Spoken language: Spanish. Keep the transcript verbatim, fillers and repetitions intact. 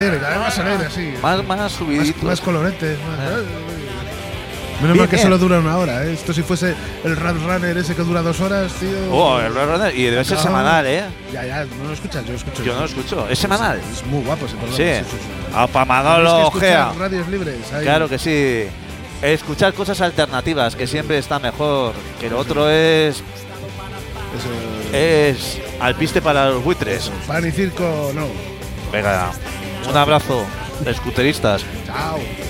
Más alegre, así. Más, más subidito. Más, más colorete. Más, Eh. Menos Bien, mal que bien. solo dura una hora, ¿eh? Esto si fuese el Rad Runner ese que dura dos horas, tío. Oh, el Roadrunner. Y debe ser No. semanal, ¿eh? Ya, ya, no lo escuchas, yo lo escucho. Yo no lo escucho. ¿Es semanal? Es muy guapo ese programa. Sí. sí, sí, sí. A pa' Manolo Tenéis que escuchar Ojea. Radios libres. Ahí. Claro que sí. Escuchar cosas alternativas, que siempre está mejor. Que lo otro es. Eso, Es. Alpiste para los buitres. eso. Pan y circo, no. Venga. Un abrazo, escuteristas. Chao.